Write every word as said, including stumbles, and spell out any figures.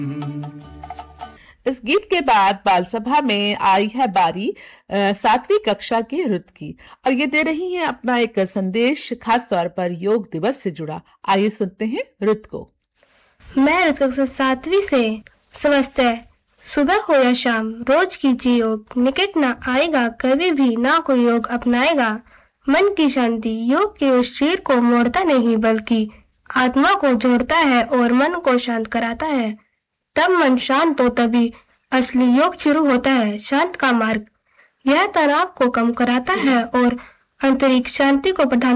इस गीत के बाद बाल सभा में आई है बारी अ, सातवीं कक्षा की रुत की, और ये दे रही हैं अपना एक संदेश खास तौर पर योग दिवस से जुड़ा। आइए सुनते हैं रुत को। मैं रुत कक्षा सातवीं से समझते है, सुबह हो या शाम रोज कीजिए योग, निकट ना आएगा कभी भी ना कोई योग अपनाएगा। मन की शांति योग केवल शरीर को मोड़ता नहीं बल्कि आत्मा को जोड़ता है और मन को शांत कराता है। तब मन शांत हो तभी असली योग शुरू होता है। शांत का मार्ग यह तनाव को कम कराता है और आंतरिक शांति को प्रदान